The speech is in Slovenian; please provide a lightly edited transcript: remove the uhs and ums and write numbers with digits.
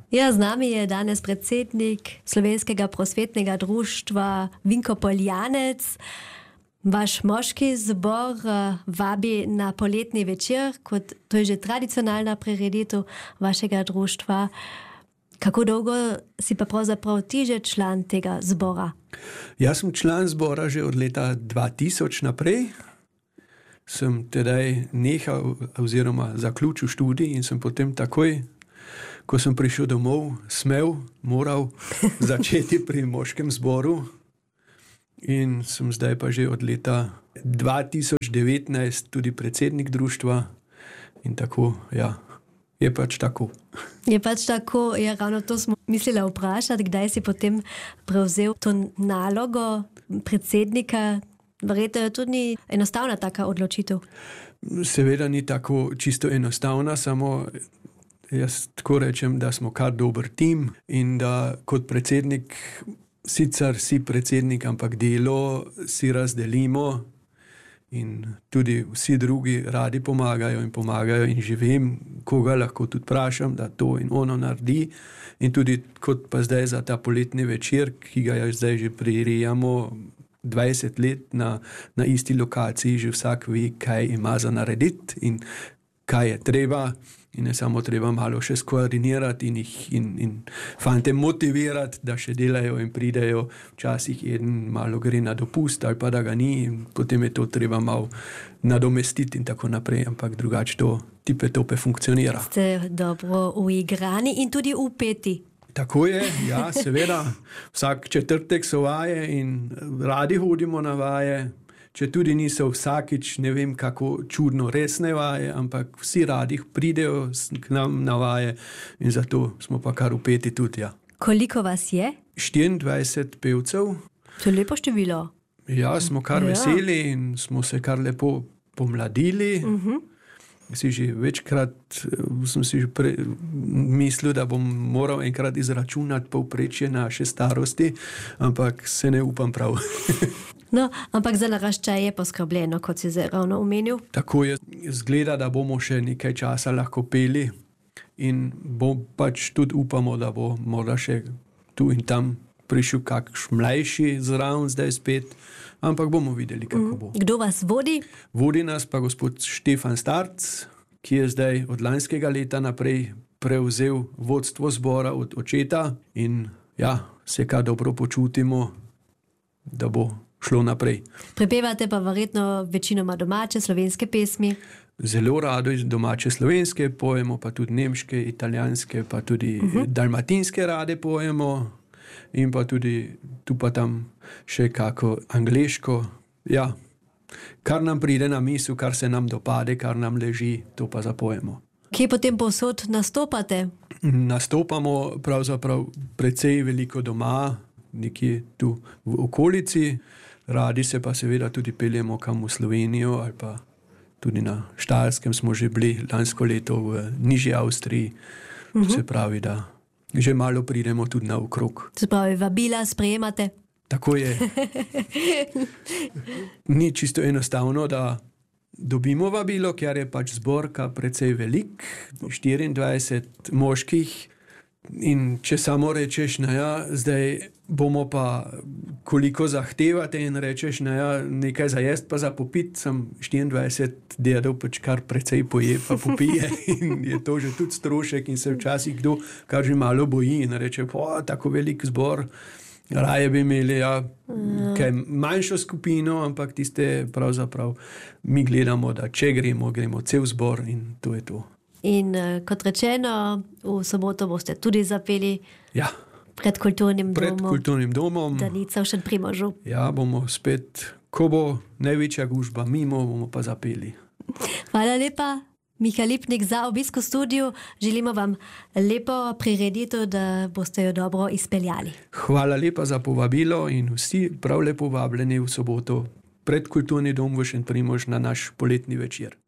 Ja, z nami je danes predsednik Slovenskega prosvetnega društva Vinko Poljanec. Vaš moški zbor vabi na poletni večer, kot to je že tradicionalna prireditev vašega društva. Kako dolgo si pa pravzaprav ti že član tega zbora? Jaz sem član zbora že od leta 2000 naprej. Sem tedaj nehal oziroma zaključil študij in sem potem takoj, ko sem prišel domov, moral začeti pri moškem zboru. In sem zdaj pa že od leta 2019 tudi predsednik društva. In tako, ja, je pač tako. Je pač tako, ja, ravno to smo mislili vprašati, kdaj si potem prevzel to nalogo predsednika. Verjetno je tudi enostavna taka odločitev. Seveda ni tako čisto enostavna, samo jaz tako rečem, da smo kar dober tim in da kot predsednik sicer si predsednik, ampak delo si razdelimo in tudi vsi drugi radi pomagajo in že vem, koga lahko tudi vprašam, da to in ono naredi. In tudi kot pa zdaj za ta poletni večer, ki ga zdaj že prirejamo 20 let na isti lokaciji, že vsak ve, kaj ima za narediti in kaj je treba. In je samo treba malo še skoordinirati in fante motivirati, da še delajo in pridejo. Včasih eden malo gre na dopust ali pa da ga ni in potem je to treba malo nadomestiti in tako naprej. Ampak drugače to tipe funkcionira. Ste dobro uigrani in tudi upeti. Tako je, ja, seveda. Vsak četrtek so vaje in radi hodimo na vaje. Če tudi niso vsakič, ne vem kako čudno resne vaje, ampak vsi radi pridejo k nam na vaje in zato smo pa kar upeti tudi, ja. Koliko vas je? 24 pevcev. To je lepo število. Ja, smo kar veseli in smo se kar lepo pomladili. Si že večkrat sem si že mislil, da bom moral enkrat izračunati povprečje naše starosti, ampak se ne upam prav. No, ampak za naraščaj je poskrbljeno, kot si ravno omenil. Tako je, zgleda, da bomo še nekaj časa lahko peli in pač tudi upamo, da bo morda še tu in tam prišel kakšen mlajši zraven zdaj spet, ampak bomo videli, kako bo. Kdo vas vodi? Vodi nas pa gospod Štefan Starc, ki je zdaj od lanskega leta naprej prevzel vodstvo zbora od očeta in ja, se kar dobro počutimo, da bo šlo naprej. Prepevate pa verjetno večinoma domače slovenske pesmi. Zelo rado iz domače slovenske, pojemo pa tudi nemške, italijanske, pa tudi dalmatinske rade pojemo in pa tudi tu pa tam še kako angleško. Ja, kar nam pride na misel, kar se nam dopade, kar nam leži, to pa zapojemo. Kje potem povsod nastopate? Nastopamo pravzaprav precej veliko doma, nekje tu v okolici. Radi se pa seveda tudi peljemo kam v Slovenijo ali pa tudi na Štajerskem smo že bili lansko leto v Nižji Avstriji. Se pravi, da že malo pridemo tudi naokrog. Se pravi, vabila sprejemate? Tako je. Ni čisto enostavno, da dobimo vabilo, ker je pač zborka precej velik, 24 moških. In če samo rečeš, zdaj bomo pa koliko zahtevate in rečeš, nekaj za jest pa za popit, sem 24 dedov pač kar precej poje pa popije in je to že tudi strošek in se včasih kdo kar že malo boji in reče, tako velik zbor, raje bi imeli kaj manjšo skupino, ampak tiste pravzaprav mi gledamo, da če gremo cel zbor in to je to. In kot rečeno, v soboto boste tudi zapeli pred kulturnim domom. Danica v Šentprimožu. Ja, bomo spet, ko bo največja gužba mimo, bomo pa zapeli. Hvala lepa, Miha Lipnik, za obisk v studiu. Želimo vam lepo prireditev, da boste jo dobro izpeljali. Hvala lepa za povabilo in vsi prav lepo vabljeni v soboto pred kulturni dom v Šentprimož na naš poletni večer.